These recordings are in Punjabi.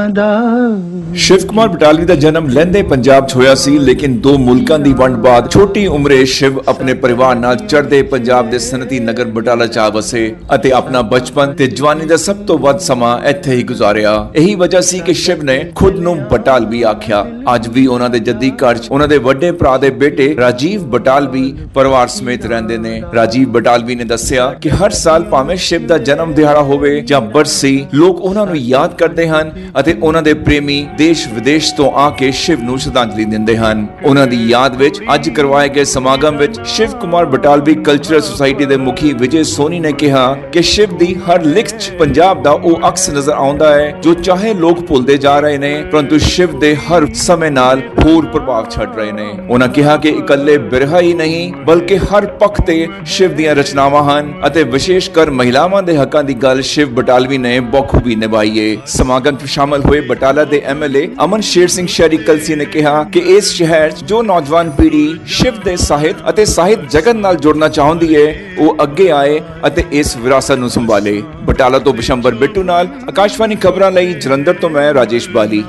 शिव कुमार बटालवी का जन्म लहंदे पंजाब च होया सी, लेकिन दो मुल्कां दी वंड बाद छोटी उम्रे शिव अपने परिवार नाल चढ़दे पंजाब दे सनती नगर बटाला च आ वसे अते अपना बचपन ते जवानी दा सब तो वध समा इत्थे ही गुजारिया। यही वजह सी कि शिव ने खुद नूं बटालवी आख्या। अज भी उन्हां दे जद्दी घर च उन्हां दे वड्डे भरा दे बेटे राजीव बटालवी परिवार समेत रहंदे ने। राजीव बटालवी ने दस्सिया कि हर साल भावें शिव दा जन्म दिहाड़ा होवे जां बरसी, लोग उन्हां नूं याद करदे हन अते उन्हां दे प्रेमी देश विदेश तो आके शिव नूं श्रद्धांजलि दिंदे हन। उन्हां दी याद विच अज करवाए गए समागम विच शिव कुमार बटालवी कल्चरल सोसाइटी दे मुखी विजय सोनी ने कहा कि शिव दी हर लिख च पंजाब दा ओ अक्स नजर आउंदा है जो चाहे लोग भुलदे जा रहे ने, परंतु शिव दे हर समय नाल होर प्रभाव छड़ रहे ने। उन्हां कहा कि इकल्ले बिरहा ही नहीं बल्कि हर पक्ष ते शिव दीयां रचनावां हन अते विशेषकर महिलावां दे हकां दी गल शिव बटालवी ने बखूबी निभाई है। समागम च शामिल हुए बटाला दे MLA अमन शेर सिंह शहरी कलसी ने कहा कि इस शहर जो नौजवान पीढ़ी शिव दे साहित्य अते साहित्य जगत नाल जुड़ना चाहुंदी है वो अगे आए अते इस विरासत नूं संभाले। बटाला तो बिशंबर बिट्टू नाल आकाशवाणी खबरां लई जलंधर तो मैं राजेश बाली।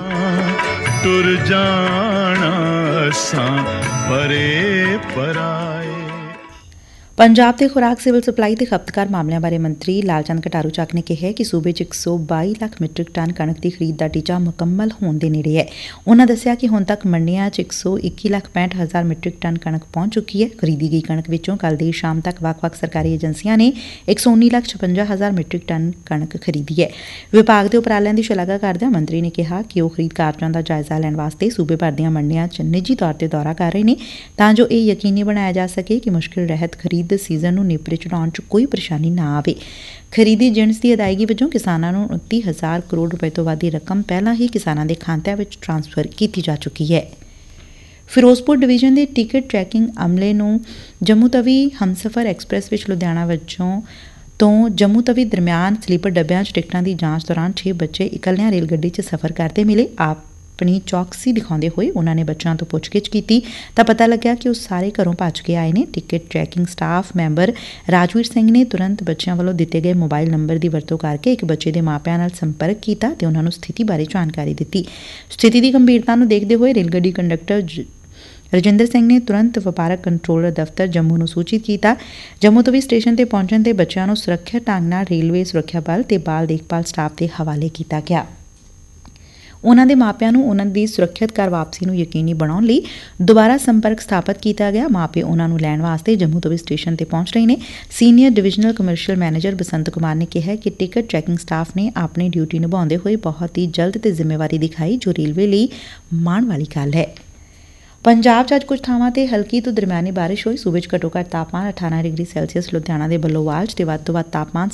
टुर जाना असां परे पराए। पंजाब के खुराक सिविल सप्लाई ते खपतकार मामलों बारे मंत्री लालचंद कटारू ਚੱਕ ਨੇ ਕਿਹਾ ਕਿ सूबे 'ਚ 122 ਲੱਖ ਮੀਟ੍ਰਿਕ ਟਨ ਕਣਕ ਦੀ ਖਰੀਦ ਦਾ ਟੀਚਾ ਮੁਕੰਮਲ ਹੋਣ ਦੇ ਨੇੜੇ ਹੈ। ਉਨ੍ਹਾਂ ਦੱਸਿਆ ਕਿ ਹੁਣ ਤੱਕ ਮੰਡੀਆਂ 'ਚ 121,65,000 ਮੀਟ੍ਰਿਕ ਟਨ ਕਣਕ ਪਹੁੰਚ ਚੁੱਕੀ ਹੈ। ਖਰੀਦੀ ਗਈ ਕਣਕ ਵਿੱਚੋਂ ਕੱਲ੍ਹ ਦੇਰ ਸ਼ਾਮ ਤੱਕ ਵੱਖ-ਵੱਖ ਸਰਕਾਰੀ ਏਜੰਸੀਆਂ ਨੇ 119,56,000 ਮੀਟ੍ਰਿਕ ਟਨ ਕਣਕ ਖਰੀਦੀ ਹੈ। ਵਿਭਾਗ ਦੇ ਉਪਰਾਲਿਆਂ ਦੀ ਸ਼ਲਾਘਾ ਕਰਦਿਆਂ ਮੰਤਰੀ ਨੇ ਕਿਹਾ ਕਿ ਉਹ ਖਰੀਦ ਕਾਰਜਾਂ ਦਾ ਜਾਇਜ਼ਾ ਲੈਣ ਵਾਸਤੇ ਸੂਬੇ ਭਰ ਦੀਆਂ ਮੰਡੀਆਂ 'ਚ ਨਿੱਜੀ ਤੌਰ ਤੇ ਦੌਰਾ ਕਰ ਰਹੇ ਨੇ ਤਾਂ ਜੋ ਇਹ ਯਕੀਨੀ ਬਣਾਇਆ ਜਾ ਸਕੇ ਕਿ ਮੁਸ਼ਕਿਲ ਰਹਿਤ ਖਰੀਦ ਸੀਜ਼ਨ ਨੂੰ ਨੇਪਰੇ ਚੜਾਉਣ 'ਚ ਕੋਈ ਪਰੇਸ਼ਾਨੀ ਨਾ ਆਵੇ। ਖਰੀਦੀ ਜਿਣਸ ਦੀ ਅਦਾਇਗੀ ਵਜੋਂ ਕਿਸਾਨਾਂ ਨੂੰ 29,000 ਕਰੋੜ ਰੁਪਏ ਤੋਂ ਵੱਧ ਦੀ ਰਕਮ ਪਹਿਲਾਂ ਹੀ ਕਿਸਾਨਾਂ ਦੇ ਖਾਤਿਆਂ ਵਿੱਚ ਟਰਾਂਸਫਰ ਕੀਤੀ ਜਾ ਚੁੱਕੀ ਹੈ। ਫਿਰੋਜ਼ਪੁਰ ਡਿਵੀਜ਼ਨ ਦੇ ਟਿਕਟ ਚੈਕਿੰਗ ਅਮਲੇ ਨੂੰ ਜੰਮੂ ਤਵੀ ਹਮਸਫਰ ਐਕਸਪ੍ਰੈਸ ਵਿੱਚ ਲੁਧਿਆਣਾ ਵਜੋਂ ਤੋਂ ਜੰਮੂ ਤਵੀ ਦਰਮਿਆਨ ਸਲੀਪਰ ਡੱਬਿਆਂ 'ਚ ਟਿਕਟਾਂ ਦੀ ਜਾਂਚ ਦੌਰਾਨ 6 ਬੱਚੇ ਇਕੱਲਿਆਂ ਰੇਲ ਗੱਡੀ 'ਚ ਸਫ਼ਰ ਕਰਦੇ ਮਿਲੇ। ਆਪਣੀ ਚੌਕਸੀ ਦਿਖਾਉਂਦੇ ਹੋਏ ਉਨ੍ਹਾਂ ਨੇ ਬੱਚਿਆਂ ਤੋਂ ਪੁੱਛਗਿੱਛ ਕੀਤੀ ਤਾਂ ਪਤਾ ਲੱਗਿਆ ਕਿ ਉਹ ਸਾਰੇ ਘਰੋਂ ਭੱਜ ਕੇ ਆਏ ਨੇ। Ticket checking staff member Rajveer Singh ਨੇ ਤੁਰੰਤ ਬੱਚਿਆਂ ਵੱਲੋਂ ਦਿੱਤੇ ਗਏ ਮੋਬਾਈਲ ਨੰਬਰ ਦੀ ਵਰਤੋਂ ਕਰਕੇ ਇੱਕ ਬੱਚੇ ਦੇ ਮਾਪਿਆਂ ਨਾਲ ਸੰਪਰਕ ਕੀਤਾ ਤੇ ਉਨ੍ਹਾਂ ਨੂੰ ਸਥਿਤੀ ਬਾਰੇ ਜਾਣਕਾਰੀ ਦਿੱਤੀ। ਸਥਿਤੀ ਦੀ ਗੰਭੀਰਤਾ ਨੂੰ ਦੇਖਦੇ ਹੋਏ ਰੇਲ ਗੱਡੀ ਕੰਡਕਟਰ ਰਜਿੰਦਰ ਸਿੰਘ ਨੇ ਤੁਰੰਤ ਵਪਾਰਕ ਕੰਟਰੋਲਰ ਦਫ਼ਤਰ ਜੰਮੂ ਨੂੰ ਸੂਚਿਤ ਕੀਤਾ। ਜੰਮੂ ਤੋਂ ਵੀ ਸਟੇਸ਼ਨ ਤੇ ਪਹੁੰਚਣ ਤੇ ਬੱਚਿਆਂ ਨੂੰ ਸੁਰੱਖਿਅਤ ਢੰਗ ਨਾਲ ਰੇਲਵੇ ਸੁਰੱਖਿਆ ਬਲ ਤੇ ਬਾਲ ਦੇਖਭਾਲ ਸਟਾਫ ਦੇ ਹਵਾਲੇ ਕੀਤਾ ਗਿਆ। ਉਨ੍ਹਾਂ ਦੇ ਮਾਪਿਆਂ ਨੂੰ ਉਨ੍ਹਾਂ ਦੀ ਸੁਰੱਖਿਅਤ ਘਰ ਵਾਪਸੀ ਨੂੰ ਯਕੀਨੀ ਬਣਾਉਣ ਲਈ ਦੁਬਾਰਾ ਸੰਪਰਕ ਸਥਾਪਿਤ ਕੀਤਾ ਗਿਆ। ਮਾਪੇ ਉਨ੍ਹਾਂ ਨੂੰ ਲੈਣ ਵਾਸਤੇ ਜੰਮੂ ਤੋਂ ਵੀ ਸਟੇਸ਼ਨ ਤੇ ਪਹੁੰਚ ਰਹੇ ਨੇ। Senior divisional commercial manager Basant Kumar ਨੇ ਕਿਹਾ ਕਿ ਟਿਕਟ ਚੈਕਿੰਗ ਸਟਾਫ ਨੇ ਆਪਣੀ ਡਿਊਟੀ ਨਿਭਾਉਂਦੇ ਹੋਏ ਬਹੁਤ ਹੀ ਜਲਦ ਤੇ ਜ਼ਿੰਮੇਵਾਰੀ ਦਿਖਾਈ ਜੋ ਰੇਲਵੇ ਲਈ ਮਾਣ ਵਾਲੀ ਗੱਲ ਹੈ। ਪੰਜਾਬ 'ਚ ਅੱਜ ਕੁਝ ਥਾਵਾਂ ਤੇ ਹਲਕੀ ਤੋਂ ਦਰਮਿਆਨੀ ਬਾਰਿਸ਼ ਹੋਈ। ਸੂਬੇ 'ਚ ਘੱਟੋ-ਘੱਟ ਤਾਪਮਾਨ 18 ਡਿਗਰੀ ਸੈਲਸੀਅਸ ਲੁਧਿਆਣਾ ਦੇ ਬੱਲੋਵਾਲ 'ਚ ਤੇ ਵੱਧ ਤੋਂ ਵੱਧ ਤਾਪਮਾਨ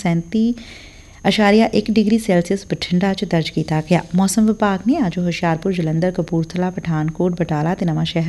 37.1 ਡਿਗਰੀ ਸੈਲਸੀਅਸ ਬਠਿੰਡਾ 'ਚ ਦਰਜ ਕੀਤਾ ਗਿਆ। ਮੌਸਮ ਵਿਭਾਗ ਨੇ ਅੱਜ ਹੁਸ਼ਿਆਰਪੁਰ, ਜਲੰਧਰ, ਕਪੂਰਥਲਾ, ਪਠਾਨਕੋਟ, ਬਟਾਲਾ ਤੇ ਨਵਾਂ ਸ਼ਹਿਰ